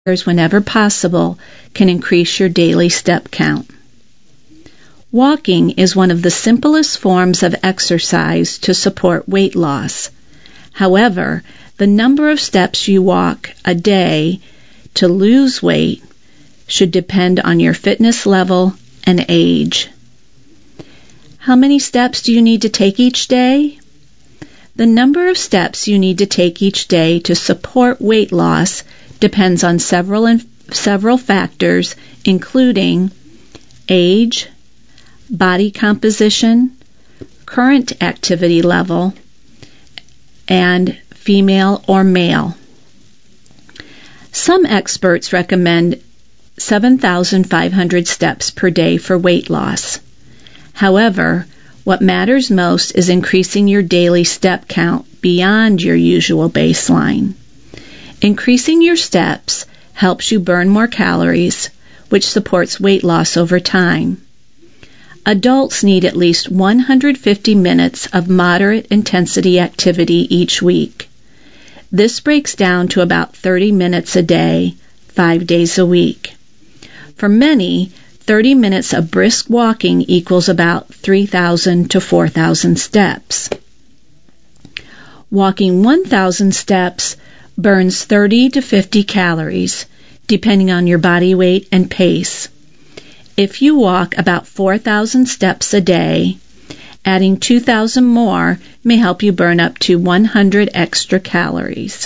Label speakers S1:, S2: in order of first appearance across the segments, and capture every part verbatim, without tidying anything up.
S1: whenever possible can increase your daily step count. Walking is one of the simplest forms of exercise to support weight loss. However, the number of steps you walk a day to lose weight should depend on your fitness level and age. How many steps do you need to take each day? The number of steps you need to take each day to support weight loss depends on several in, several factors, including age, body composition, current activity level, and female or male. Some experts recommend seven thousand five hundred steps per day for weight loss. However, what matters most is increasing your daily step count beyond your usual baseline. Increasing your steps helps you burn more calories, which supports weight loss over time. Adults need at least one hundred fifty minutes of moderate intensity activity each week. This breaks down to about thirty minutes a day, five days a week. For many, thirty minutes of brisk walking equals about three thousand to four thousand steps. Walking one thousand steps burns thirty to fifty calories, depending on your body weight and pace. If you walk about four thousand steps a day, adding two thousand more may help you burn up to one hundred extra calories.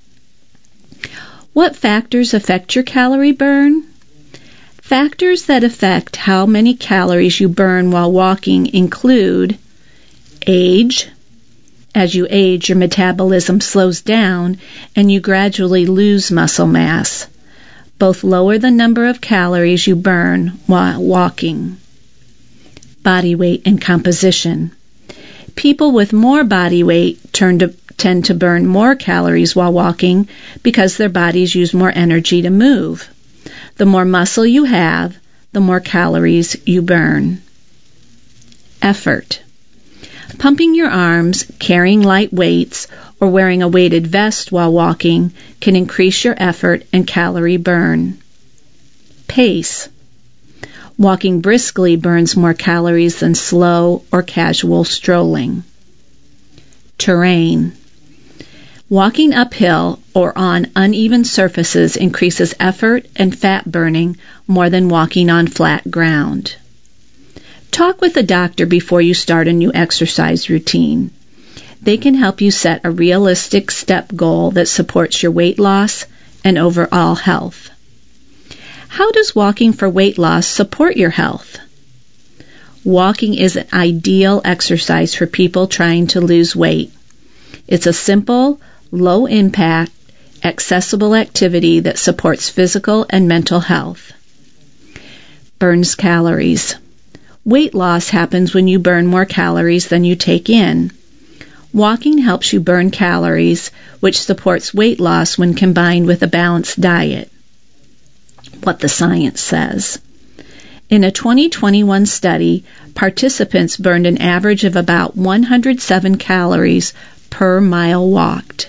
S1: What factors affect your calorie burn? Factors that affect how many calories you burn while walking include age. As you age, your metabolism slows down and you gradually lose muscle mass. Both lower the number of calories you burn while walking. Body weight and composition. People with more body weight turn to, tend to burn more calories while walking because their bodies use more energy to move. The more muscle you have, the more calories you burn. Effort. Pumping your arms, carrying light weights, or wearing a weighted vest while walking can increase your effort and calorie burn. Pace. Walking briskly burns more calories than slow or casual strolling. Terrain. Walking uphill or on uneven surfaces increases effort and fat burning more than walking on flat ground. Talk with a doctor before you start a new exercise routine. They can help you set a realistic step goal that supports your weight loss and overall health. How does walking for weight loss support your health? Walking is an ideal exercise for people trying to lose weight. It's a simple, low-impact, accessible activity that supports physical and mental health. Burns calories. Weight loss happens when you burn more calories than you take in. Walking helps you burn calories, which supports weight loss when combined with a balanced diet. What the science says. In a twenty twenty-one study, participants burned an average of about one hundred seven calories per mile walked.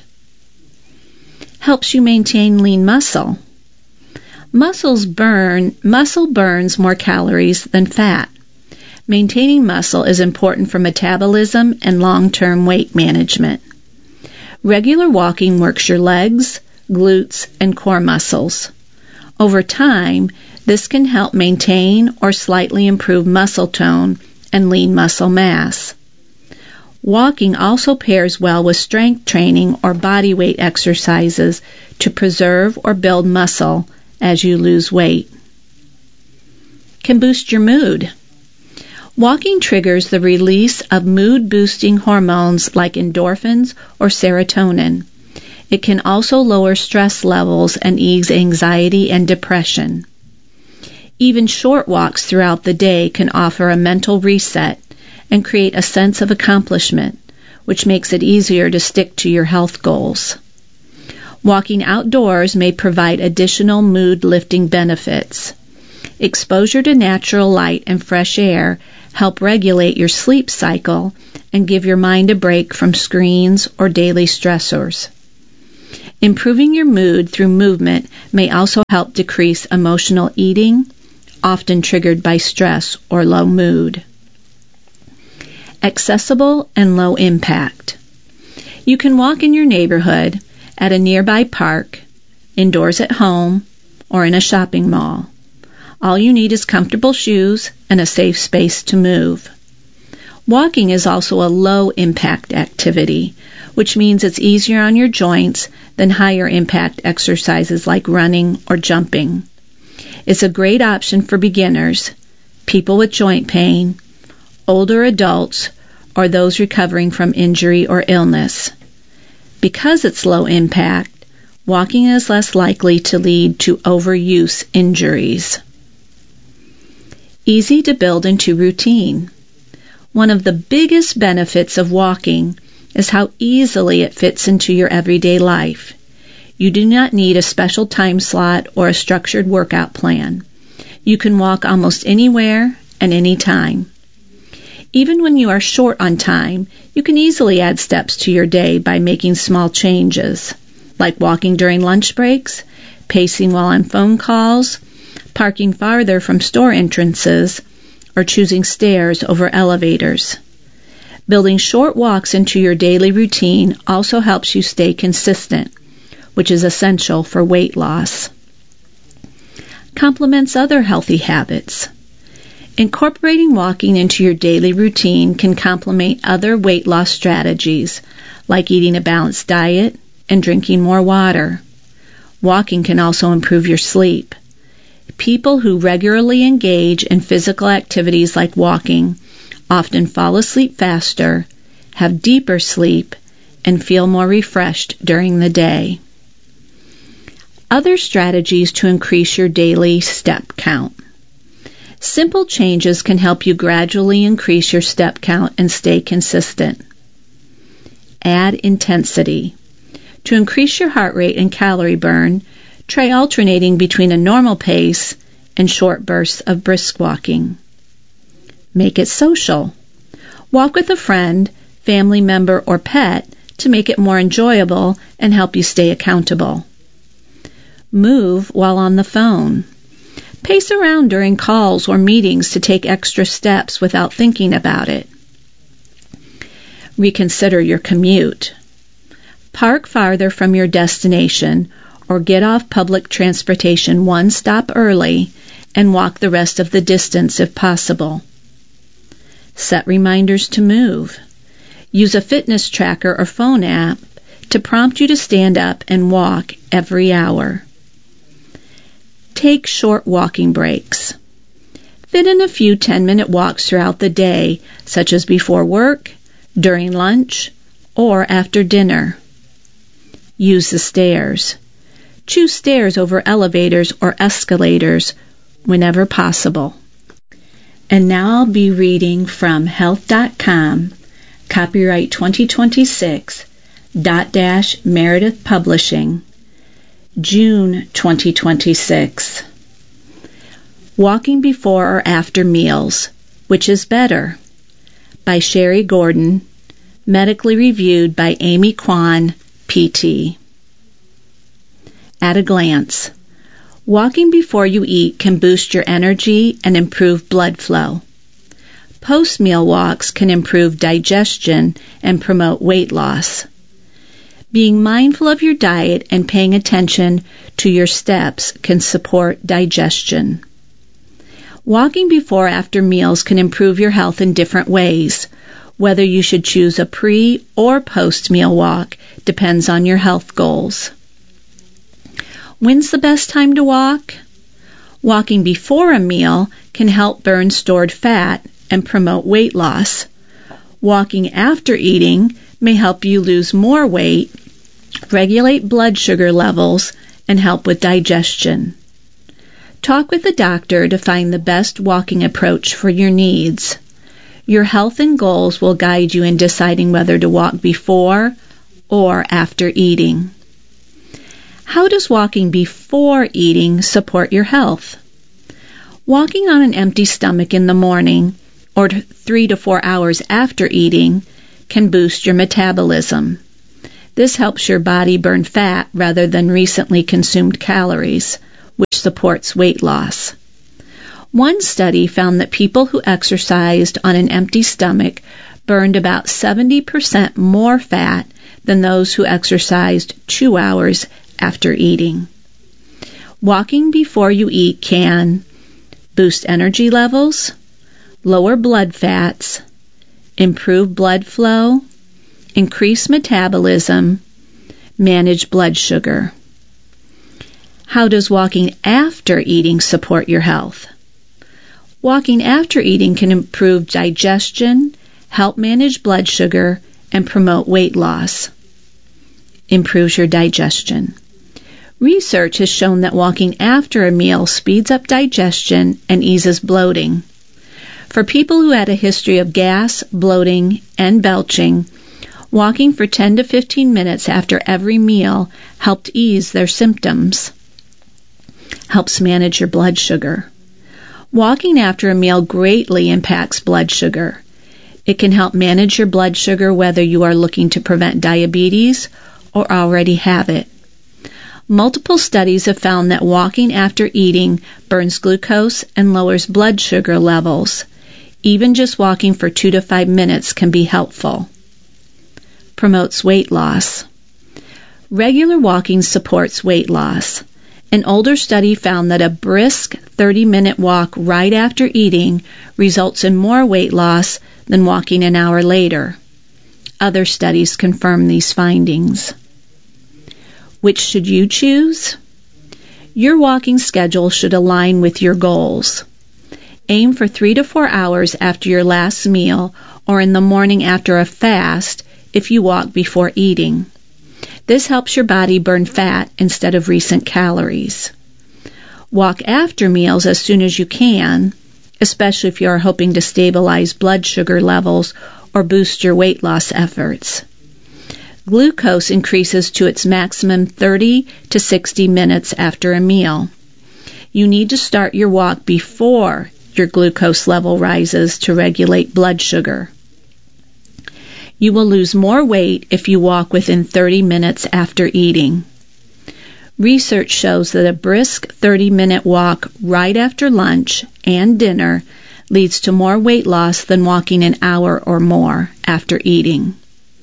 S1: Helps you maintain lean muscle. Muscles burn, muscle burns more calories than fat. Maintaining muscle is important for metabolism and long-term weight management. Regular walking works your legs, glutes, and core muscles. Over time, this can help maintain or slightly improve muscle tone and lean muscle mass. Walking also pairs well with strength training or body weight exercises to preserve or build muscle as you lose weight. Can boost your mood. Walking triggers the release of mood-boosting hormones like endorphins or serotonin. It can also lower stress levels and ease anxiety and depression. Even short walks throughout the day can offer a mental reset and create a sense of accomplishment, which makes it easier to stick to your health goals. Walking outdoors may provide additional mood-lifting benefits. Exposure to natural light and fresh air help regulate your sleep cycle and give your mind a break from screens or daily stressors. Improving your mood through movement may also help decrease emotional eating, often triggered by stress or low mood. Accessible and low impact. You can walk in your neighborhood, at a nearby park, indoors at home, or in a shopping mall. All you need is comfortable shoes and a safe space to move. Walking is also a low-impact activity, which means it's easier on your joints than higher-impact exercises like running or jumping. It's a great option for beginners, people with joint pain, older adults, or those recovering from injury or illness. Because it's low impact, walking is less likely to lead to overuse injuries. Easy to build into routine. One of the biggest benefits of walking is how easily it fits into your everyday life. You do not need a special time slot or a structured workout plan. You can walk almost anywhere and anytime. Even when you are short on time, you can easily add steps to your day by making small changes, like walking during lunch breaks, pacing while on phone calls, parking farther from store entrances, or choosing stairs over elevators. Building short walks into your daily routine also helps you stay consistent, which is essential for weight loss. Complements other healthy habits. Incorporating walking into your daily routine can complement other weight loss strategies, like eating a balanced diet and drinking more water. Walking can also improve your sleep. People who regularly engage in physical activities like walking often fall asleep faster, have deeper sleep, and feel more refreshed during the day. Other strategies to increase your daily step count. Simple changes can help you gradually increase your step count and stay consistent. Add intensity. To increase your heart rate and calorie burn, try alternating between a normal pace and short bursts of brisk walking. Make it social. Walk with a friend, family member, or pet to make it more enjoyable and help you stay accountable. Move while on the phone. Pace around during calls or meetings to take extra steps without thinking about it. Reconsider your commute. Park farther from your destination or get off public transportation one stop early and walk the rest of the distance if possible. Set reminders to move. Use a fitness tracker or phone app to prompt you to stand up and walk every hour. Take short walking breaks. Fit in a few ten-minute walks throughout the day, such as before work, during lunch, or after dinner. Use the stairs. Choose stairs over elevators or escalators whenever possible. And now I'll be reading from health dot com, copyright twenty twenty-six, dot dash Meredith Publishing, June twenty twenty-six. Walking before or after meals, which is better? By Sherry Gordon, medically reviewed by Amy Kwan, P T. At a glance, walking before you eat can boost your energy and improve blood flow. Post-meal walks can improve digestion and promote weight loss. Being mindful of your diet and paying attention to your steps can support digestion. Walking before or after meals can improve your health in different ways. Whether you should choose a pre- or post-meal walk depends on your health goals. When's the best time to walk? Walking before a meal can help burn stored fat and promote weight loss. Walking after eating may help you lose more weight, regulate blood sugar levels, and help with digestion. Talk with a doctor to find the best walking approach for your needs. Your health and goals will guide you in deciding whether to walk before or after eating. How does walking before eating support your health? Walking on an empty stomach in the morning or three to four hours after eating can boost your metabolism. This helps your body burn fat rather than recently consumed calories, which supports weight loss. One study found that people who exercised on an empty stomach burned about seventy percent more fat than those who exercised two hours after eating. Walking before you eat can boost energy levels, lower blood fats, improve blood flow, increase metabolism, manage blood sugar. How does walking after eating support your health? Walking after eating can improve digestion, help manage blood sugar, and promote weight loss. Improves your digestion. Research has shown that walking after a meal speeds up digestion and eases bloating. For people who had a history of gas, bloating, and belching, walking for ten to fifteen minutes after every meal helped ease their symptoms. Helps manage your blood sugar. Walking after a meal greatly impacts blood sugar. It can help manage your blood sugar whether you are looking to prevent diabetes or already have it. Multiple studies have found that walking after eating burns glucose and lowers blood sugar levels. Even just walking for two to five minutes can be helpful. Promotes weight loss. Regular walking supports weight loss. An older study found that a brisk thirty-minute walk right after eating results in more weight loss than walking an hour later. Other studies confirm these findings. Which should you choose? Your walking schedule should align with your goals. Aim for three to four hours after your last meal or in the morning after a fast if you walk before eating. This helps your body burn fat instead of recent calories. Walk after meals as soon as you can, especially if you are hoping to stabilize blood sugar levels or boost your weight loss efforts. Glucose increases to its maximum thirty to sixty minutes after a meal. You need to start your walk before your glucose level rises to regulate blood sugar. You will lose more weight if you walk within thirty minutes after eating. Research shows that a brisk thirty-minute walk right after lunch and dinner leads to more weight loss than walking an hour or more after eating.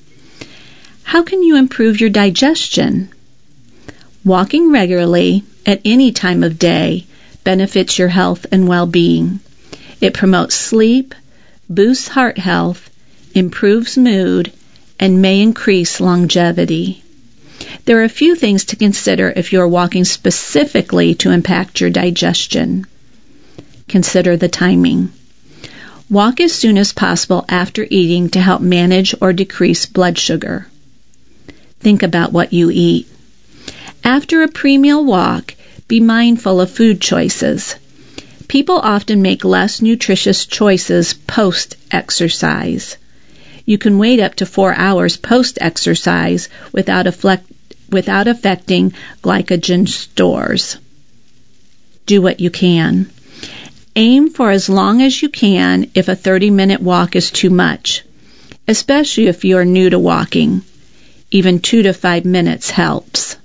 S1: How can you improve your digestion? Walking regularly at any time of day benefits your health and well-being. It promotes sleep, boosts heart health, improves mood, and may increase longevity. There are a few things to consider if you are walking specifically to impact your digestion. Consider the timing. Walk as soon as possible after eating to help manage or decrease blood sugar. Think about what you eat. After a pre-meal walk, be mindful of food choices. People often make less nutritious choices post-exercise. You can wait up to four hours post-exercise without, affect, without affecting glycogen stores. Do what you can. Aim for as long as you can if a thirty-minute walk is too much, especially if you are new to walking. Even two to five minutes helps.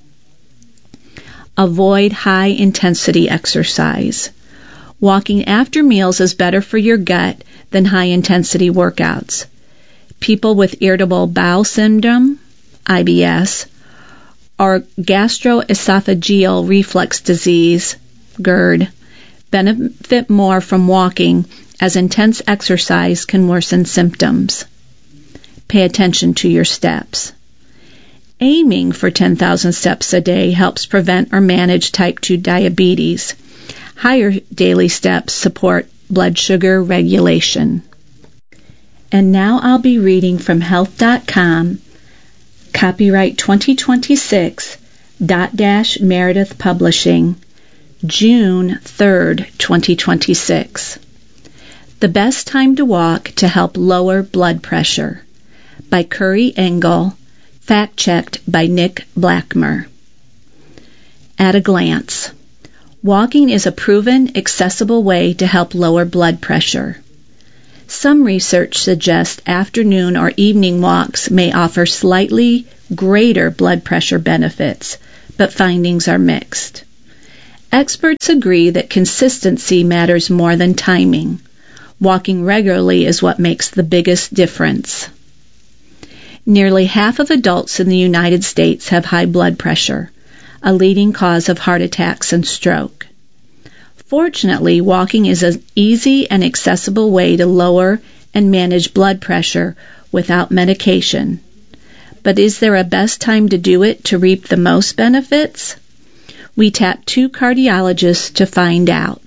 S1: Avoid high-intensity exercise. Walking after meals is better for your gut than high-intensity workouts. People with irritable bowel syndrome, I B S, or gastroesophageal reflux disease, GERD, benefit more from walking as intense exercise can worsen symptoms. Pay attention to your steps. Aiming for ten thousand steps a day helps prevent or manage type two diabetes. Higher daily steps support blood sugar regulation. And now I'll be reading from health dot com, copyright twenty twenty-six, Dot Dash Meredith Publishing, June third, twenty twenty-six. The Best Time to Walk to Help Lower Blood Pressure by Curry Engel, fact-checked by Nick Blackmer. At a glance, walking is a proven, accessible way to help lower blood pressure. Some research suggests afternoon or evening walks may offer slightly greater blood pressure benefits, but findings are mixed. Experts agree that consistency matters more than timing. Walking regularly is what makes the biggest difference. Nearly half of adults in the United States have high blood pressure, a leading cause of heart attacks and stroke. Fortunately, walking is an easy and accessible way to lower and manage blood pressure without medication. But is there a best time to do it to reap the most benefits? We tapped two cardiologists to find out.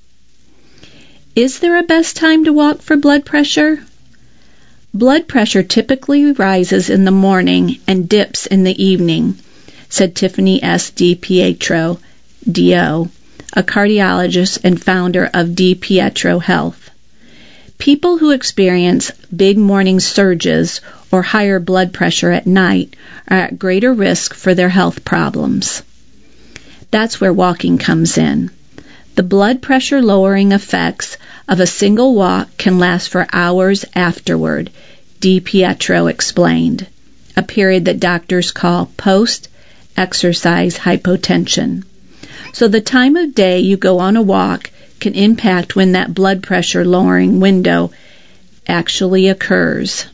S1: Is there a best time to walk for blood pressure? Blood pressure typically rises in the morning and dips in the evening, said Tiffany S. DiPietro, D O, a cardiologist and founder of DiPietro Health. People who experience big morning surges or higher blood pressure at night are at greater risk for their health problems. That's where walking comes in. The blood pressure lowering effects of a single walk can last for hours afterward, DiPietro explained, a period that doctors call post-exercise hypotension. So the time of day you go on a walk can impact when that blood pressure lowering window actually occurs.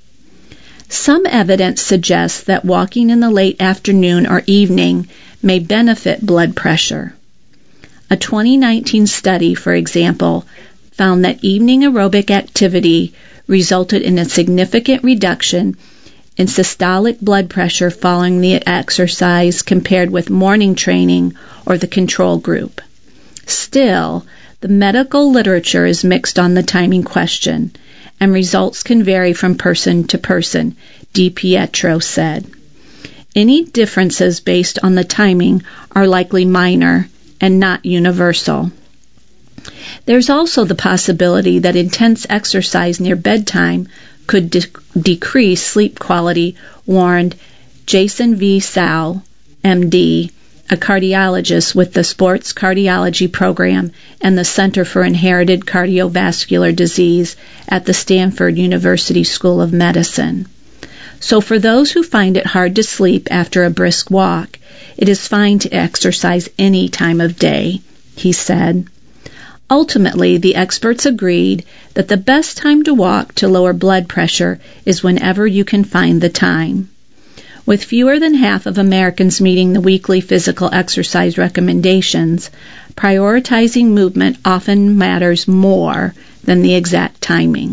S1: Some evidence suggests that walking in the late afternoon or evening may benefit blood pressure. A twenty nineteen study, for example, found that evening aerobic activity resulted in a significant reduction in systolic blood pressure following the exercise compared with morning training or the control group. Still, the medical literature is mixed on the timing question, and results can vary from person to person, DiPietro said. Any differences based on the timing are likely minor and not universal. There's also the possibility that intense exercise near bedtime could de- decrease sleep quality, warned Jason V. Sau, M D, a cardiologist with the Sports Cardiology Program and the Center for Inherited Cardiovascular Disease at the Stanford University School of Medicine. So for those who find it hard to sleep after a brisk walk, it is fine to exercise any time of day, he said. Ultimately, the experts agreed that the best time to walk to lower blood pressure is whenever you can find the time. With fewer than half of Americans meeting the weekly physical exercise recommendations, prioritizing movement often matters more than the exact timing.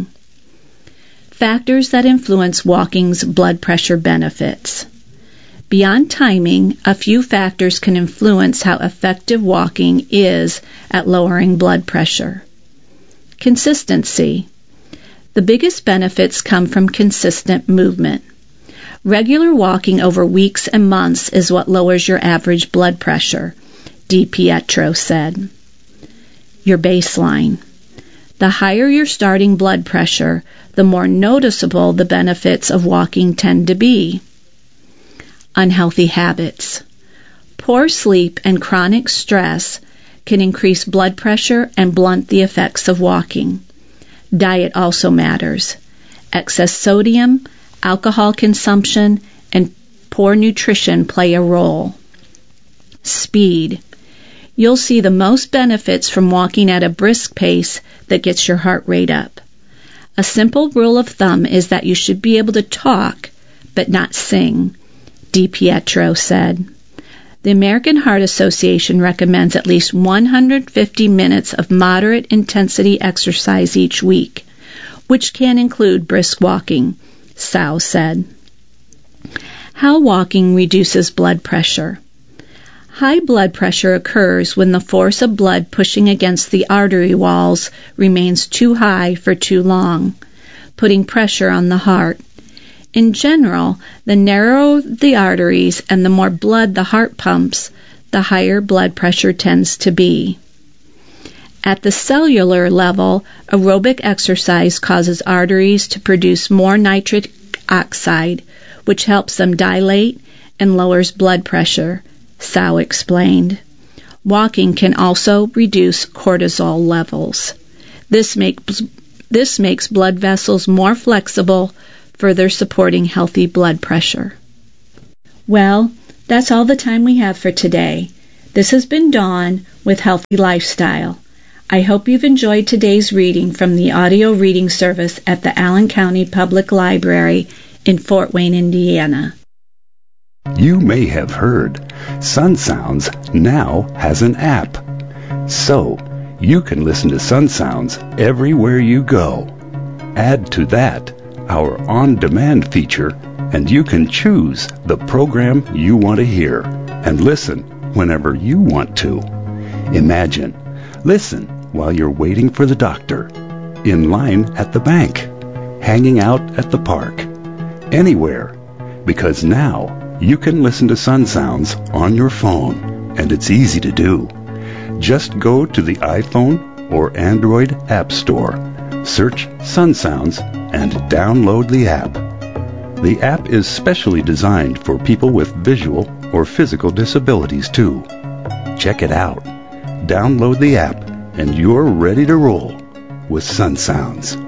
S1: Factors that influence walking's blood pressure benefits. Beyond timing, a few factors can influence how effective walking is at lowering blood pressure. Consistency. The biggest benefits come from consistent movement. Regular walking over weeks and months is what lowers your average blood pressure, DiPietro said. Your baseline. The higher your starting blood pressure, the more noticeable the benefits of walking tend to be. Unhealthy habits. Poor sleep and chronic stress can increase blood pressure and blunt the effects of walking. Diet also matters. Excess sodium, alcohol consumption, and poor nutrition play a role. Speed. You'll see the most benefits from walking at a brisk pace that gets your heart rate up. A simple rule of thumb is that you should be able to talk, but not sing, DiPietro said. The American Heart Association recommends at least one hundred fifty minutes of moderate intensity exercise each week, which can include brisk walking, Sau said. How walking reduces blood pressure. High blood pressure occurs when the force of blood pushing against the artery walls remains too high for too long, putting pressure on the heart. In general, the narrower the arteries and the more blood the heart pumps, the higher blood pressure tends to be. At the cellular level, aerobic exercise causes arteries to produce more nitric oxide, which helps them dilate and lowers blood pressure, Sau explained. Walking can also reduce cortisol levels. This makes This makes blood vessels more flexible, further supporting healthy blood pressure. Well, that's all the time we have for today. This has been Dawn with Healthy Lifestyle. I hope you've enjoyed today's reading from the audio reading service at the Allen County Public Library in Fort Wayne, Indiana.
S2: You may have heard Sun Sounds now has an app. So, you can listen to Sun Sounds everywhere you go. Add to that our on-demand feature, and you can choose the program you want to hear and listen whenever you want to. Imagine, listen while you're waiting for the doctor, in line at the bank, hanging out at the park, anywhere, because now you can listen to Sun Sounds on your phone, and it's easy to do. Just go to the iPhone or Android App Store, search Sun Sounds, and download the app. The app is specially designed for people with visual or physical disabilities too. Check it out. Download the app, and you're ready to roll with Sun Sounds.